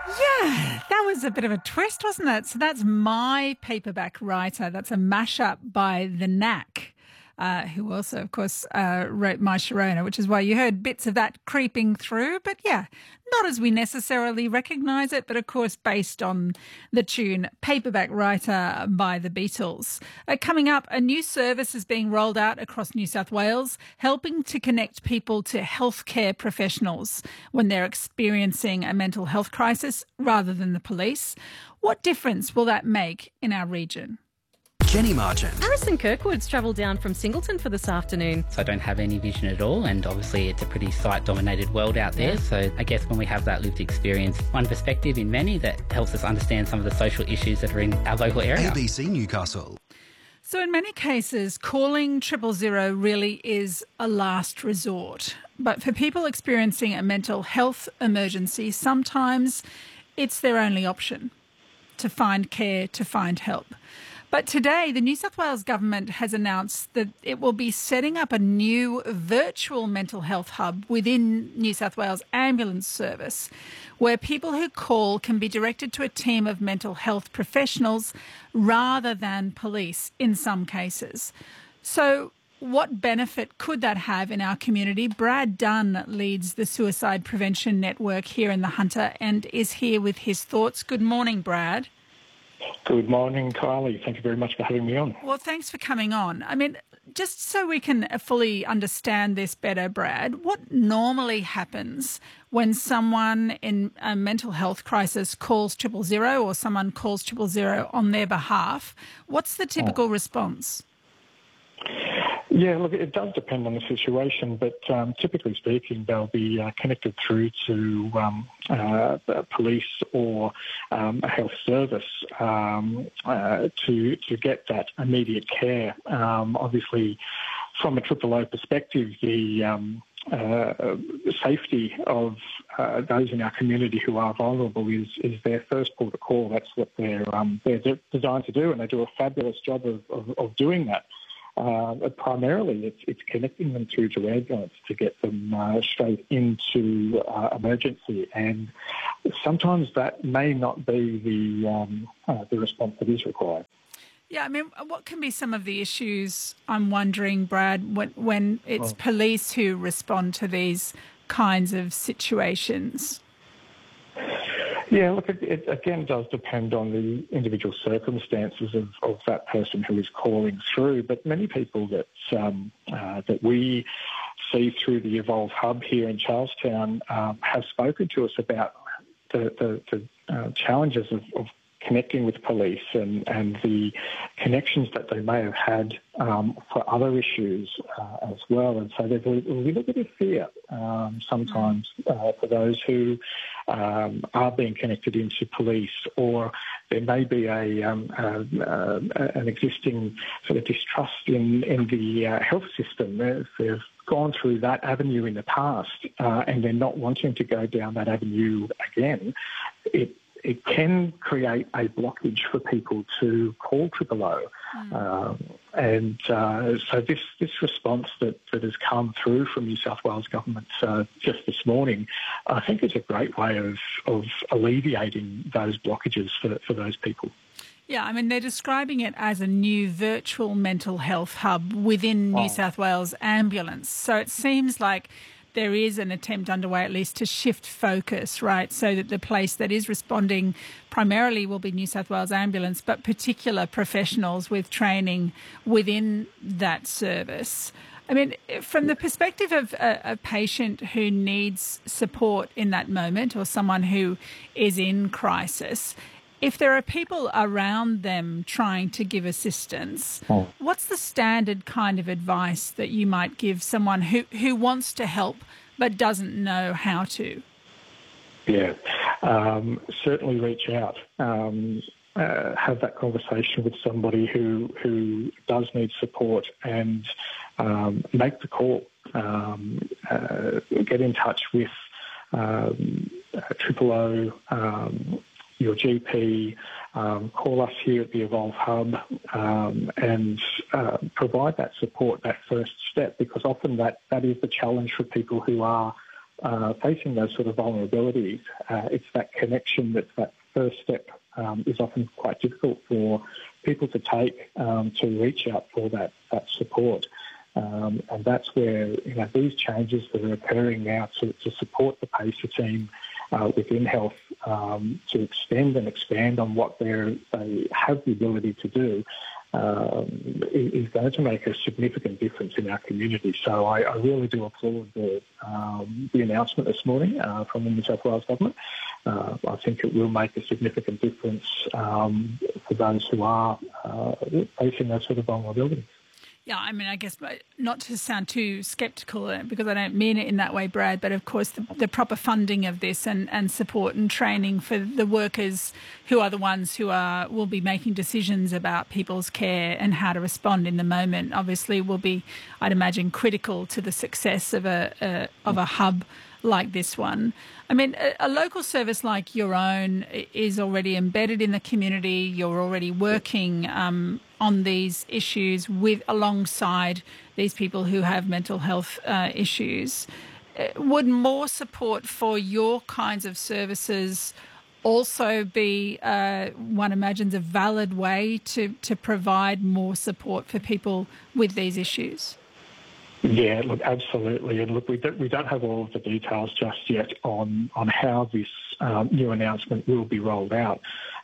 Yeah, that was a bit of a twist, wasn't it? So that's My Paperback Writer. That's a mashup by The Knack, who also, of course, wrote My Sharona, which is why you heard bits of that creeping through. But yeah, not as we necessarily recognise it, but of course based on the tune Paperback Writer by the Beatles. Coming up, a new service is being rolled out across New South Wales, helping to connect people to healthcare professionals when they're experiencing a mental health crisis rather than the police. What difference will that make in our region? Jenny Margin. Harrison Kirkwood's travelled down from Singleton for this afternoon. So I don't have any vision at all, and obviously it's a pretty sight-dominated world out there. So I guess when we have that lived experience, one perspective in many that helps us understand some of the social issues that are in our local area. ABC Newcastle. So in many cases, calling 000 really is a last resort. But for people experiencing a mental health emergency, sometimes it's their only option to find care, to find help. But today, the New South Wales government has announced that it will be setting up a new virtual mental health hub within New South Wales Ambulance Service, where people who call can be directed to a team of mental health professionals rather than police in some cases. So what benefit could that have in our community? Brad Dunn leads the Suicide Prevention Network here in the Hunter and is here with his thoughts. Good morning, Brad. Good morning, Kylie. Thank you very much for having me on. Well, thanks for coming on. I mean, just so we can fully understand this better, Brad, what normally happens when someone in a mental health crisis calls 000 or someone calls 000 on their behalf? What's the typical response? Yeah, look, it does depend on the situation, but typically speaking, they'll be connected through to police or a health service to get that immediate care. Obviously, from a 000 perspective, the safety of those in our community who are vulnerable is their first port of call. That's what they're designed to do, and they do a fabulous job of doing that. Primarily, it's connecting them through to ambulance to get them straight into emergency, and sometimes that may not be the response that is required. Yeah, I mean, what can be some of the issues, I'm wondering, Brad, when it's police who respond to these kinds of situations? Yeah, look, it again does depend on the individual circumstances of that person who is calling through. But many people that we see through the Evolve Hub here in Charlestown have spoken to us about the challenges of connecting with police and the connections that they may have had for other issues as well. And so there's a little bit of fear sometimes for those who are being connected into police, or there may be an existing sort of distrust in the health system. If they've gone through that avenue in the past and they're not wanting to go down that avenue again, it can create a blockage for people to call 000. So this response that has come through from New South Wales Government just this morning, I think is a great way of alleviating those blockages for those people. Yeah, I mean, they're describing it as a new virtual mental health hub within New South Wales Ambulance. So it seems like there is an attempt underway at least to shift focus, right, so that the place that is responding primarily will be New South Wales Ambulance, but particular professionals with training within that service. I mean, from the perspective of a patient who needs support in that moment or someone who is in crisis, if there are people around them trying to give assistance, what's the standard kind of advice that you might give someone who wants to help but doesn't know how to? Yeah, certainly reach out. Have that conversation with somebody who does need support and make the call. Get in touch with 000, your GP, call us here at the Evolve Hub and provide that support, that first step, because often that is the challenge for people who are facing those sort of vulnerabilities, it's that connection that's that first step is often quite difficult for people to take to reach out for that support. And that's where these changes that are occurring now to support the PACER team within health to extend and expand on what they have the ability to do is going to make a significant difference in our community. So I really do applaud the announcement this morning from the New South Wales Government. I think it will make a significant difference for those who are facing those sort of vulnerabilities. Yeah, I mean, I guess not to sound too sceptical, because I don't mean it in that way, Brad, but of course the proper funding of this and support and training for the workers who are the ones who will be making decisions about people's care and how to respond in the moment obviously will be, I'd imagine, critical to the success of a hub like this one. I mean, a local service like your own is already embedded in the community. You're already working on these issues alongside these people who have mental health issues. Would more support for your kinds of services also be, one imagines, a valid way to provide more support for people with these issues? Yeah, look, absolutely. And look, we don't have all of the details just yet on how this new announcement will be rolled out.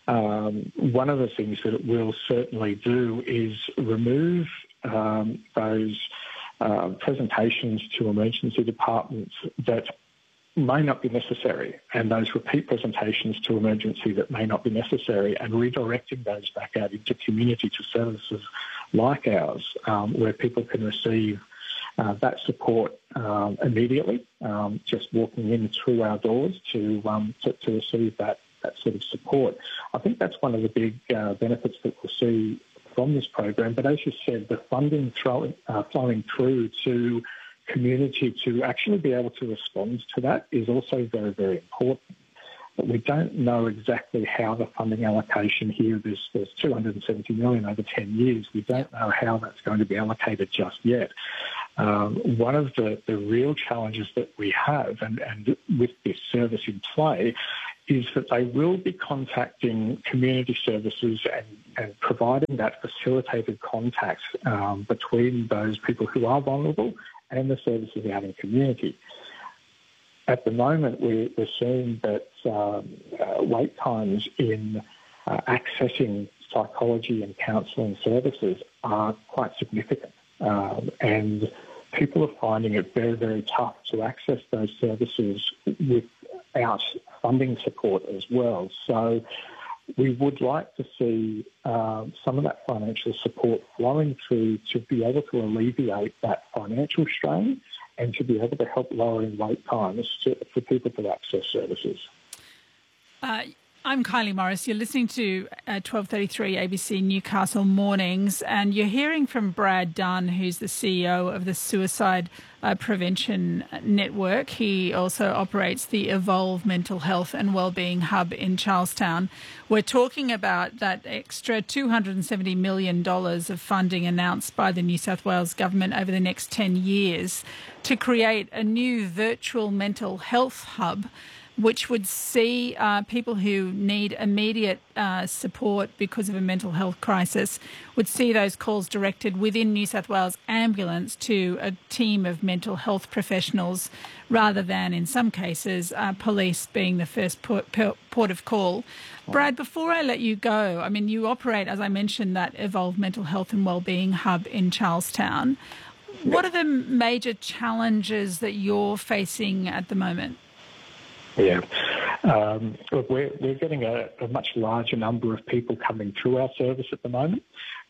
One of the things that it will certainly do is remove those presentations to emergency departments that may not be necessary, and those repeat presentations to emergency that may not be necessary, and redirecting those back out into community to services like ours, where people can receive that support immediately, just walking in through our doors to receive that sort of support. I think that's one of the big benefits that we'll see from this program. But as you said, the funding flowing through to community to actually be able to respond to that is also very, very important. But we don't know exactly how the funding allocation here, there's $270 million over 10 years. We don't know how that's going to be allocated just yet. One of the real challenges that we have, and with this service in play, is that they will be contacting community services and providing that facilitated contact between those people who are vulnerable and the services out in community. At the moment, we're seeing that wait times in accessing psychology and counselling services are quite significant. And people are finding it very, very tough to access those services without funding support as well. So we would like to see some of that financial support flowing through to be able to alleviate that financial strain and to be able to help lowering wait times for people to access services. I'm Kylie Morris. You're listening to 1233 ABC Newcastle Mornings, and you're hearing from Brad Dunn, who's the CEO of the Suicide Prevention Network. He also operates the Evolve Mental Health and Wellbeing Hub in Charlestown. We're talking about that extra $270 million of funding announced by the New South Wales Government over the next 10 years to create a new virtual mental health hub, which would see people who need immediate support because of a mental health crisis, would see those calls directed within New South Wales Ambulance to a team of mental health professionals rather than, in some cases, police being the first port of call. Brad, before I let you go, I mean, you operate, as I mentioned, that Evolve Mental Health and Wellbeing Hub in Charlestown. What are the major challenges that you're facing at the moment? Yeah. Look, we're getting a much larger number of people coming through our service at the moment.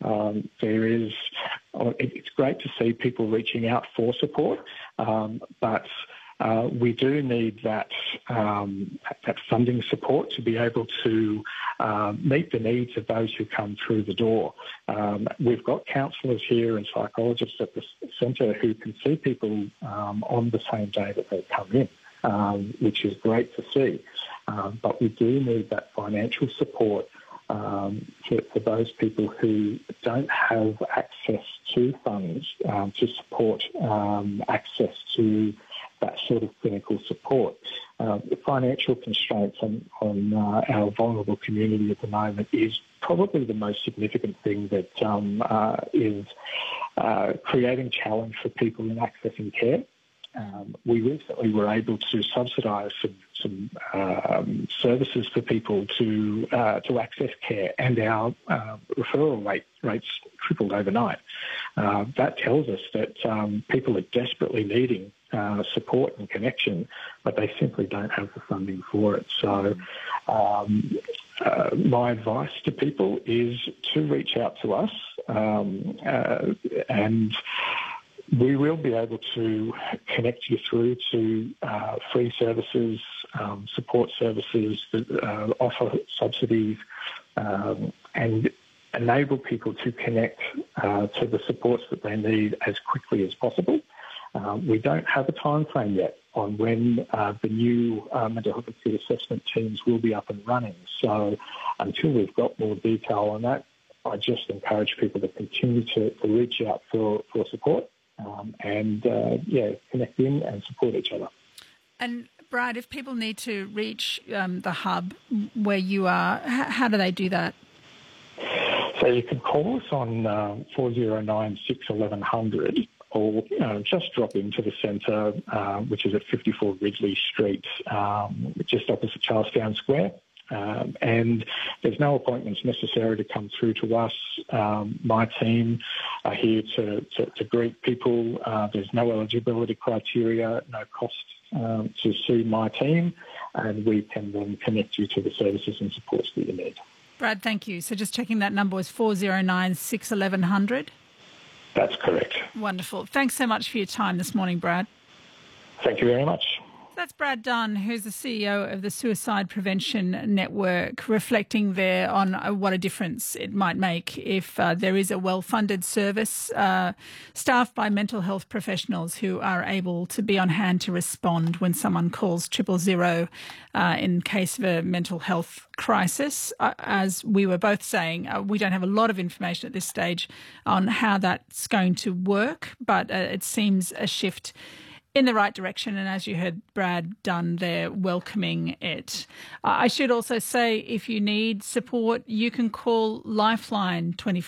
It's great to see people reaching out for support, but we do need that funding support to be able to meet the needs of those who come through the door. We've got counsellors here and psychologists at the centre who can see people on the same day that they come in. Which is great to see. But we do need that financial support for those people who don't have access to funds to support access to that sort of clinical support. The financial constraints on our vulnerable community at the moment is probably the most significant thing that is creating challenge for people in accessing care. We recently were able to subsidise some services for people to access care, and our referral rates tripled overnight. That tells us that people are desperately needing support and connection, but they simply don't have the funding for it. So my advice to people is to reach out to us, and we will be able to connect you through to free services, support services that offer subsidies, and enable people to connect to the supports that they need as quickly as possible. We don't have a time frame yet on when the new mental health acute assessment teams will be up and running. So until we've got more detail on that, I just encourage people to continue to reach out for support. And connect in and support each other. And Brad, if people need to reach the hub where you are, how do they do that? So you can call us on 409 6 1100, or just drop into the centre, which is at 54 Ridley Street, just opposite Charlestown Square. And there's no appointments necessary to come through to us. My team are here to greet people. There's no eligibility criteria, no cost to see my team, and we can then connect you to the services and supports that you need. Brad, thank you. So just checking, that number was 409 6 1100? That's correct. Wonderful. Thanks so much for your time this morning, Brad. Thank you very much. That's Brad Dunn, who's the CEO of the Suicide Prevention Network, reflecting there on what a difference it might make if there is a well-funded service staffed by mental health professionals who are able to be on hand to respond when someone calls 000 in case of a mental health crisis. As we were both saying, we don't have a lot of information at this stage on how that's going to work, but it seems a shift in the right direction, and as you heard Brad Dunn there, welcoming it. I should also say, if you need support, you can call Lifeline 24